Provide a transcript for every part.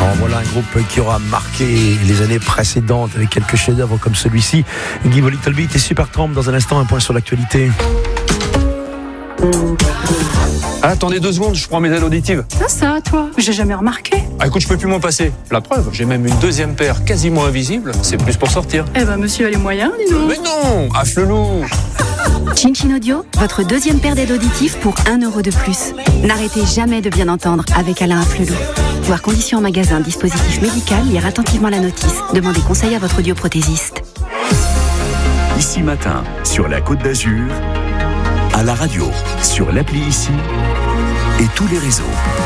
Voilà un groupe qui aura marqué les années précédentes avec quelques chefs-d'œuvre comme celui-ci. Give a Little Bit et Supertramp. Dans un instant, un point sur l'actualité. Attendez 2 secondes, je prends mes aides auditives. Ça, toi, j'ai jamais remarqué. Écoute, je peux plus m'en passer. La preuve, j'ai même une deuxième paire quasiment invisible. C'est plus pour sortir. Monsieur a les moyens, dis donc. Mais non, affle-nous. Chin Audio, votre deuxième paire d'aides auditives pour 1 € de plus. N'arrêtez jamais de bien entendre avec Alain Afflelou. Voir conditions en magasin, dispositif médical, lire attentivement la notice. Demandez conseil à votre audioprothésiste. Ici Matin, sur la Côte d'Azur, à la radio, sur l'appli Ici et tous les réseaux.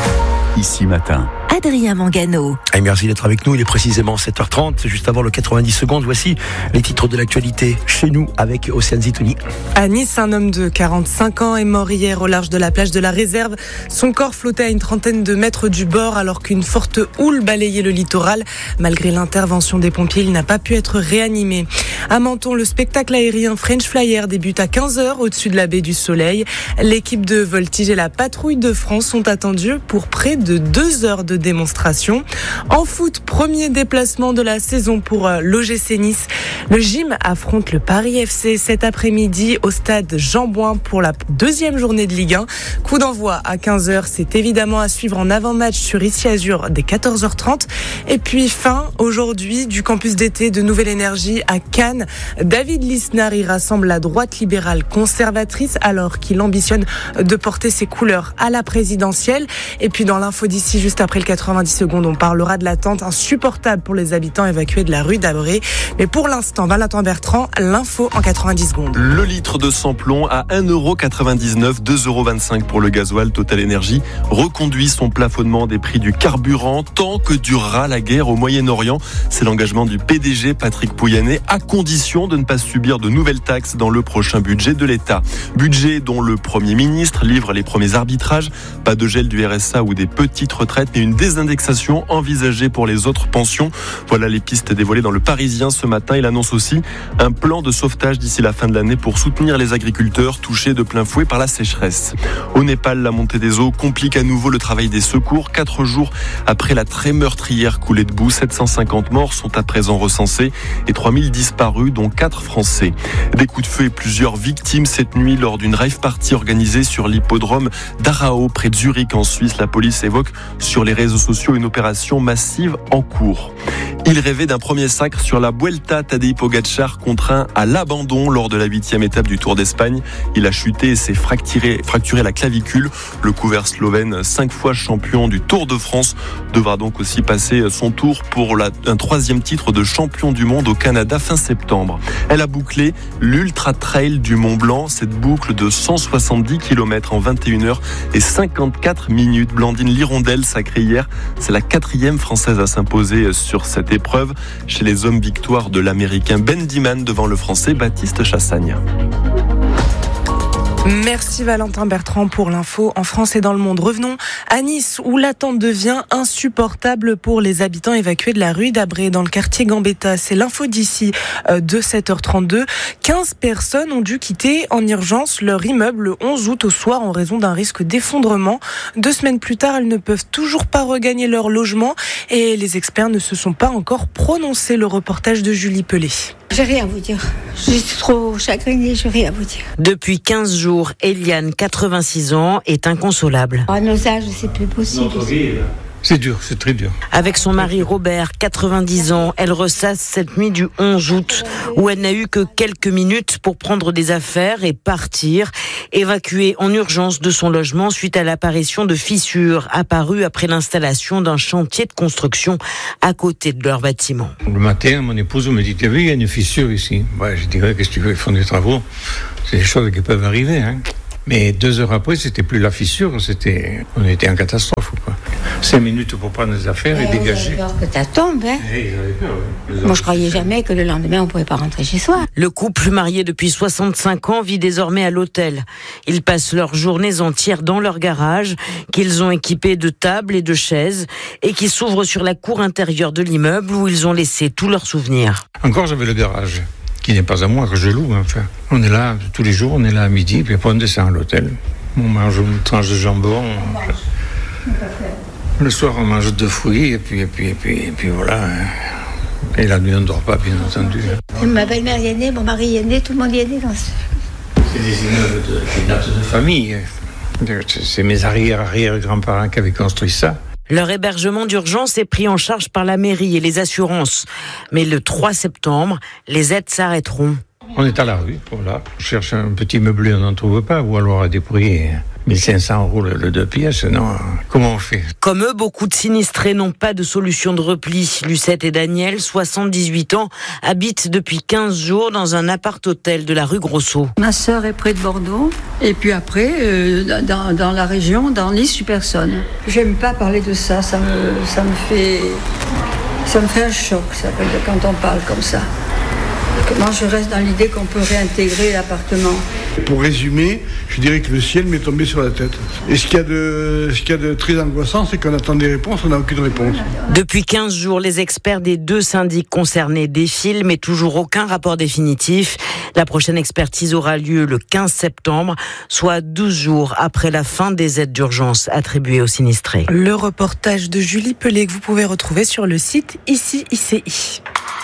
Ici Matin. Adrien Mangano. Et merci d'être avec nous, il est précisément 7h30, juste avant le 90 secondes. Voici les titres de l'actualité chez nous avec Océane Zitouni. À Nice, un homme de 45 ans est mort hier au large de la plage de la Réserve. Son corps flottait à une trentaine de mètres du bord alors qu'une forte houle balayait le littoral. Malgré l'intervention des pompiers, il n'a pas pu être réanimé. À Menton, le spectacle aérien French Flyer débute à 15h au-dessus de la baie du Soleil. L'équipe de Voltige et la patrouille de France sont attendus pour près de 2 heures de démonstration. En foot, premier déplacement de la saison pour l'OGC Nice. Le Gym affronte le Paris FC cet après-midi au stade Jean-Bouin pour la deuxième journée de Ligue 1. Coup d'envoi à 15h, c'est évidemment à suivre en avant-match sur Ici Azur dès 14h30. Et puis fin aujourd'hui du campus d'été de Nouvelle Énergie à Cannes. David Lisnard y rassemble la droite libérale conservatrice alors qu'il ambitionne de porter ses couleurs à la présidentielle. Et puis dans l'info d'ici, juste après le 90 secondes, on parlera de l'attente insupportable pour les habitants évacués de la rue d'Abré. Mais pour l'instant, Valentin Bertrand, l'info en 90 secondes. Le litre de sans-plomb à 1,99 €, 2,25 € pour le gasoil. Total Énergie reconduit son plafonnement des prix du carburant tant que durera la guerre au Moyen-Orient. C'est l'engagement du PDG Patrick Pouyanné, à condition de ne pas subir de nouvelles taxes dans le prochain budget de l'État. Budget dont le Premier ministre livre les premiers arbitrages. Pas de gel du RSA ou des petites retraites, mais une désindexation envisagée pour les autres pensions. Voilà les pistes dévoilées dans le Parisien ce matin. Il annonce aussi un plan de sauvetage d'ici la fin de l'année pour soutenir les agriculteurs touchés de plein fouet par la sécheresse. Au Népal, la montée des eaux complique à nouveau le travail des secours. 4 jours après la très meurtrière coulée de boue, 750 morts sont à présent recensés et 3000 disparus, dont 4 Français. Des coups de feu et plusieurs victimes cette nuit lors d'une rave party organisée sur l'hippodrome d'Arao, près de Zurich en Suisse. La police évoque sur les réseaux sociaux une opération massive en cours. Il rêvait d'un premier sacre sur la Vuelta. Tadej Pogačar contraint à l'abandon lors de la 8e étape du Tour d'Espagne. Il a chuté et s'est fracturé la clavicule. Le couvert slovène, 5 fois champion du Tour de France, devra donc aussi passer son tour pour un 3e titre de champion du monde au Canada fin septembre. Elle a bouclé l'Ultra Trail du Mont Blanc, cette boucle de 170 km en 21h et 54 minutes. Blandine Lirondelle, sacrée hier, c'est la 4e française à s'imposer sur cette épreuve. Chez les hommes, victoire de l'Américain Ben Diman devant le Français Baptiste Chassagne. Merci Valentin Bertrand pour l'info en France et dans le monde. Revenons à Nice où l'attente devient insupportable pour les habitants évacués de la rue d'Abré dans le quartier Gambetta. C'est l'info d'ici de 7h32. 15 personnes ont dû quitter en urgence leur immeuble le 11 août au soir en raison d'un risque d'effondrement. 2 semaines plus tard, elles ne peuvent toujours pas regagner leur logement et les experts ne se sont pas encore prononcés. Le reportage de Julie Pelé. J'ai rien à vous dire. Je suis trop chagrinée, j'ai rien à vous dire. Depuis 15 jours, Eliane, 86 ans, est inconsolable. À nos âges, c'est plus possible. C'est dur, c'est très dur. Avec son mari Robert, 90 ans, elle ressasse cette nuit du 11 août, où elle n'a eu que quelques minutes pour prendre des affaires et partir, évacuée en urgence de son logement suite à l'apparition de fissures apparues après l'installation d'un chantier de construction à côté de leur bâtiment. Le matin, mon épouse me dit, tu as vu, il y a une fissure ici. Je dirais, qu'est-ce que tu veux, ils font des travaux. C'est des choses qui peuvent arriver, hein. Mais 2 heures après, c'était plus la fissure, on était en catastrophe, quoi. 5 minutes pour prendre des affaires et dégager. J'avais peur que ça tombe, hein. Moi, je croyais jamais que le lendemain, on pouvait pas rentrer chez soi. Le couple marié depuis 65 ans vit désormais à l'hôtel. Ils passent leurs journées entières dans leur garage, qu'ils ont équipé de tables et de chaises, et qui s'ouvre sur la cour intérieure de l'immeuble où ils ont laissé tous leurs souvenirs. Encore, j'avais le garage, qui n'est pas à moi, que je loue, enfin. On est là tous les jours, on est là à midi, puis après on descend à l'hôtel. On mange une tranche de jambon. Le soir, on mange 2 fruits et puis voilà. Et la nuit, on ne dort pas, bien entendu. Ma belle-mère y est née, mon mari y est né, tout le monde y est né dans ce... C'est des immeubles qui datent de famille. C'est mes arrière-grands-parents qui avaient construit ça. Leur hébergement d'urgence est pris en charge par la mairie et les assurances. Mais le 3 septembre, les aides s'arrêteront. On est à la rue, voilà. On cherche un petit meublé, on n'en trouve pas, ou alors à des prix 1500 € le 2 pièces, non, comment on fait? Comme eux, beaucoup de sinistrés n'ont pas de solution de repli. Lucette et Daniel, 78 ans, habitent depuis 15 jours dans un appart-hôtel de la rue Grosso. Ma sœur est près de Bordeaux, et puis après, dans la région, dans Nice, je suis personne. J'aime pas parler de ça, ça me fait un choc, ça, quand on parle comme ça. Moi, je reste dans l'idée qu'on peut réintégrer l'appartement. Pour résumer, je dirais que le ciel m'est tombé sur la tête. Et ce qu'il y a de très angoissant, c'est qu'on attend des réponses, on n'a aucune réponse. Depuis 15 jours, les experts des 2 syndics concernés défilent, mais toujours aucun rapport définitif. La prochaine expertise aura lieu le 15 septembre, soit 12 jours après la fin des aides d'urgence attribuées aux sinistrés. Le reportage de Julie Pellet que vous pouvez retrouver sur le site ICI.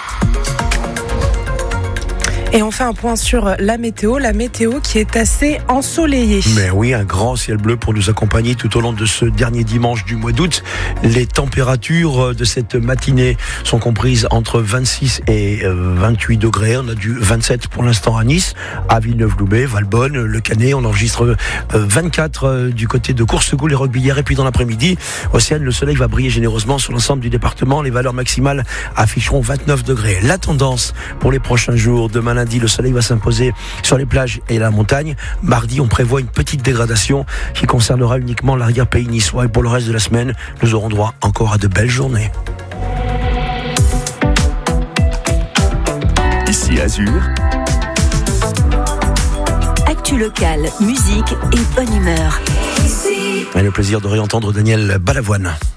Et on fait un point sur la météo qui est assez ensoleillée. Mais oui, un grand ciel bleu pour nous accompagner tout au long de ce dernier dimanche du mois d'août. Les températures de cette matinée sont comprises entre 26 et 28 degrés. On a du 27 pour l'instant à Nice, à Villeneuve-Loubet, Valbonne, Le Canet. On enregistre 24 du côté de Coursegoule et Roquebillière. Et puis dans l'après-midi, Océane, le soleil va briller généreusement sur l'ensemble du département. Les valeurs maximales afficheront 29 degrés. La tendance pour les prochains jours, demain lundi, le soleil va s'imposer sur les plages et la montagne. Mardi, on prévoit une petite dégradation qui concernera uniquement l'arrière-pays niçois. Et pour le reste de la semaine, nous aurons droit encore à de belles journées. Ici Azur. Actu locale, musique et bonne humeur. Et le plaisir de réentendre Daniel Balavoine.